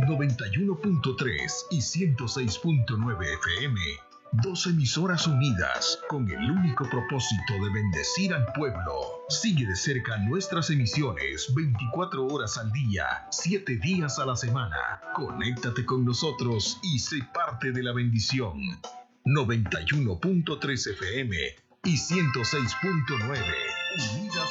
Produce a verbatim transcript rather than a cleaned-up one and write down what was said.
noventa y uno punto tres y ciento seis punto nueve F M. Dos emisoras unidas con el único propósito de bendecir al pueblo. Sigue de cerca nuestras emisiones veinticuatro horas al día, siete días a la semana. Conéctate con nosotros y sé parte de la bendición. noventa y uno punto tres F M y ciento seis punto nueve. Unidas